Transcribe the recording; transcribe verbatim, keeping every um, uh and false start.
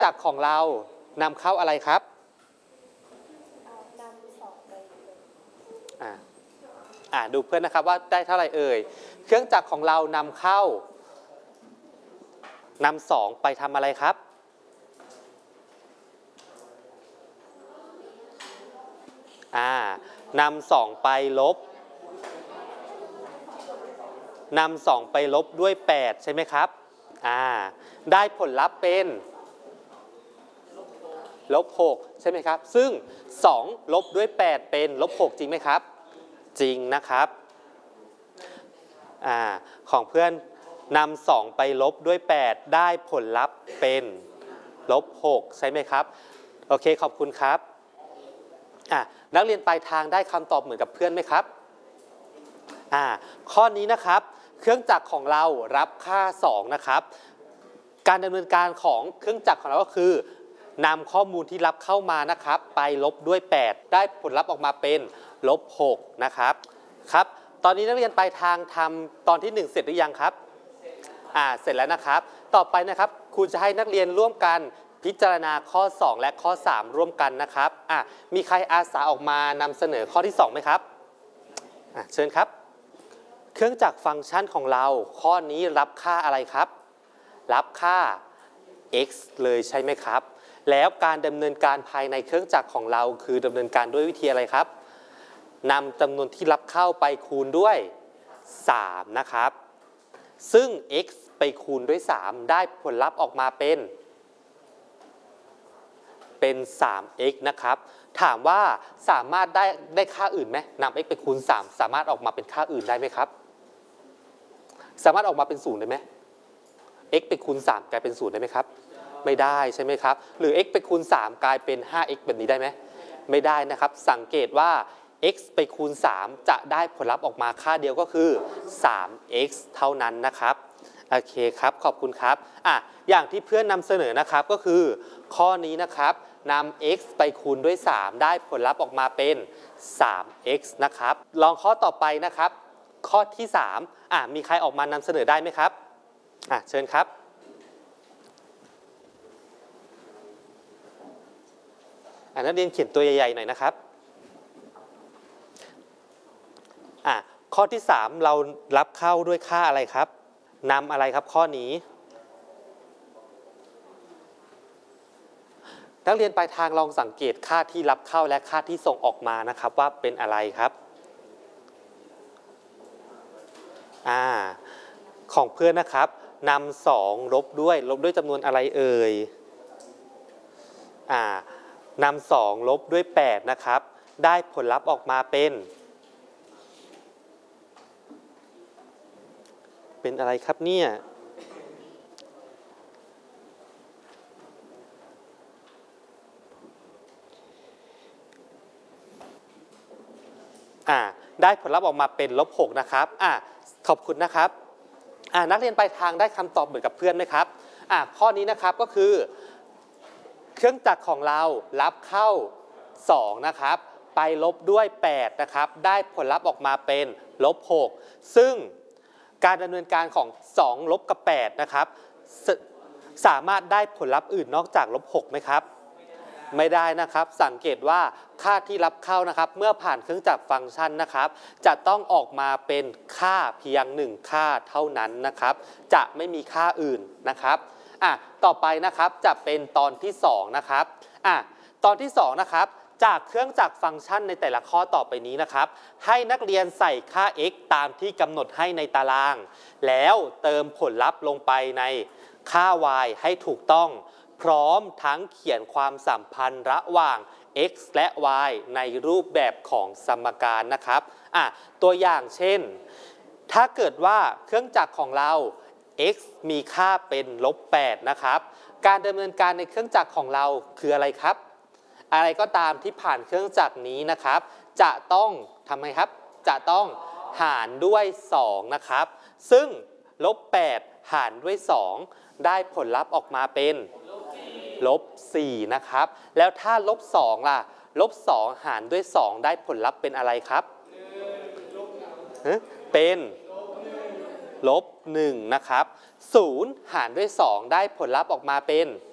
จักรของเรานำเข้าอะไรครับนำสองไปอ่าอ่าดูเพื่อนนะครับว่าได้เท่าไหร่เอ่ยเครื่องจักรของเรานำเข้านำสองไปทำอะไรครับอ่านำสองไปลบนำสองไปลบด้วยแปดใช่ไหมครับอ่าได้ผลลัพธ์เป็นลบหกใช่ไหมครับซึ่งสองลบด้วยแปดเป็นลบหกจริงไหมครับจริงนะครับอ่าของเพื่อนนำสองไปลบด้วยแปดได้ผลลัพธ์เป็นลบหกใช่ไหมครับโอเคขอบคุณครับอ่านักเรียนปลายทางได้คำตอบเหมือนกับเพื่อนไหมครับอ่าข้อนี้นะครับเครื่องจักรของเรารับค่าสองนะครับการดำเนินการของเครื่องจักรของเราก็คือนำข้อมูลที่รับเข้ามานะครับไปลบด้วยแปดได้ผลลัพธ์ออกมาเป็นลบหกนะครับครับตอนนี้นักเรียนปลายทางทำตอนที่หนึ่งเสร็จหรือยังครับอ่าเสร็จแล้วนะครับต่อไปนะครับครูจะให้นักเรียนร่วมกันพิจารณาข้อสองและข้อสามร่วมกันนะครับอ่ะมีใครอาสาออกมานำเสนอข้อที่สองไหมครับอ่ะเชิญครับเครื่องจักรฟังก์ชันของเราข้อนี้รับค่าอะไรครับรับค่า x เลยใช่ไหมครับแล้วการดำเนินการภายในเครื่องจักรของเราคือดำเนินการด้วยวิธีอะไรครับนำจำนวนที่รับเข้าไปคูณด้วยสามนะครับซึ่ง x ไปคูณด้วยสามได้ผลลัพธ์ออกมาเป็นเป็น สาม x นะครับถามว่าสามารถได้ได้ค่าอื่นไหมนำ x ไปคูณสามสามารถออกมาเป็นค่าอื่นได้ไหมครับสามารถออกมาเป็นศูนย์ได้ไหม x ไปคูณสามกลายเป็นศูนย์ได้ไหมครับไม่ได้ใช่ไหมครับหรือ x ไปคูณสามกลายเป็น ห้า x แบบนี้ได้ไหมไม่ได้นะครับสังเกตว่า x ไปคูณสามจะได้ผลลัพธ์ออกมาค่าเดียวก็คือ สาม x เท่านั้นนะครับโอเคครับขอบคุณครับอ่ะอย่างที่เพื่อนนำเสนอนะครับก็คือข้อนี้นะครับนำ x ไปคูณด้วยสามได้ผลลัพธ์ออกมาเป็น สาม x นะครับลองข้อต่อไปนะครับข้อที่สามอ่ะมีใครออกมานำเสนอได้ไหมครับอ่ะเชิญครับอ่ะนักเรียนเขียนตัวใหญ่ๆหน่อยนะครับอ่ะข้อที่สามเรารับเข้าด้วยค่าอะไรครับนำอะไรครับข้อนี้นักเรียนปลายทางลองสังเกตค่าที่รับเข้าและค่าที่ส่งออกมานะครับว่าเป็นอะไรครับอ่าของเพื่อนนะครับนำสองลบด้วยลบด้วยจำนวนอะไรเอ่ยอ่านำสองลบด้วยแปดนะครับได้ผลลัพธ์ออกมาเป็นเป็นอะไรครับเนี่ยอ่าได้ผลลัพธ์ออกมาเป็นลบหกนะครับอ่าขอบคุณนะครับอ่านักเรียนปลายทางได้คำตอบเหมือนกับเพื่อนไหมครับอ่าข้อนี้นะครับก็คือเครื่องจักรของเรารับเข้าสองนะครับไปลบด้วยแปดนะครับได้ผลลัพธ์ออกมาเป็นลบหกซึ่งการดำเนินการของสองลบกับแปดนะครับส, สามารถได้ผลลัพธ์อื่นนอกจากลบหกไหมครับไม่ได้นะครับสังเกตว่าค่าที่รับเข้านะครับเมื่อผ่านเครื่องจักรฟังก์ชันนะครับจะต้องออกมาเป็นค่าเพียงหนึ่งค่าเท่านั้นนะครับจะไม่มีค่าอื่นนะครับอ่ะต่อไปนะครับจะเป็นตอนที่สองนะครับอ่ะตอนที่สองนะครับจากเครื่องจักรฟังก์ชันในแต่ละข้อต่อไปนี้นะครับให้นักเรียนใส่ค่า x ตามที่กำหนดให้ในตารางแล้วเติมผลลัพธ์ลงไปในค่า y ให้ถูกต้องพร้อมทั้งเขียนความสัมพันธ์ระหว่าง x และ y ในรูปแบบของสมการนะครับอ่ะตัวอย่างเช่นถ้าเกิดว่าเครื่องจักรของเรา x มีค่าเป็นลบแปดนะครับการดำเนินการในเครื่องจักรของเราคืออะไรครับอะไรก็ตามที่ผ่านเครื่องจักรนี้นะครับจะต้องทำไงครับจะต้องหารด้วยสองนะครับซึ่งลบแปดหารด้วยสองได้ผลลัพธ์ออกมาเป็นลบสี่นะครับแล้วถ้าลบสองล่ะลบสองหารด้วยสองได้ผลลัพธ์เป็นอะไรครับเป็นลบหนึ่งนะครับศูนย์หารด้วยสองได้ผลลัพธ์ออกมาเป็น